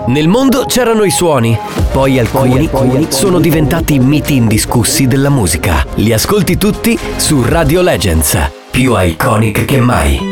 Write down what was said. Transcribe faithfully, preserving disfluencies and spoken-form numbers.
Nel mondo c'erano i suoni, poi alcuni, poi alcuni sono diventati miti indiscussi della musica. Li ascolti tutti su Radio Legends, più iconic che mai.